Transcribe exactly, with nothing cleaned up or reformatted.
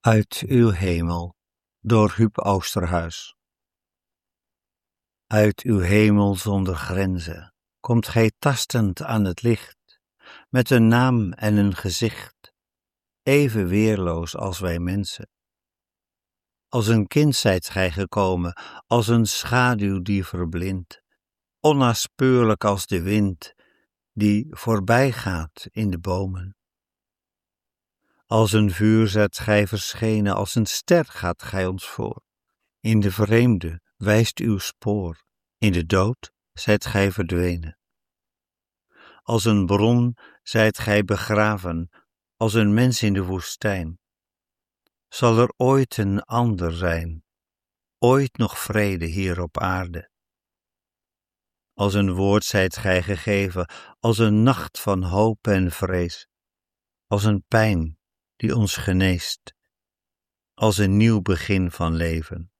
Uit uw hemel, door Huub Oosterhuis. Uit uw hemel zonder grenzen komt gij tastend aan het licht, met een naam en een gezicht, even weerloos als wij mensen. Als een kind zijt gij gekomen, als een schaduw die verblindt, onnaspeurlijk als de wind die voorbijgaat in de bomen. Als een vuur zijt gij verschenen, als een ster gaat gij ons voor. In de vreemde wijst uw spoor, in de dood zijt gij verdwenen. Als een bron zijt gij begraven, als een mens in de woestijn. Zal er ooit een ander zijn, ooit nog vrede hier op aarde? Als een woord zijt gij gegeven, als een nacht van hoop en vrees, als een pijn die ons geneest, als een nieuw begin van leven.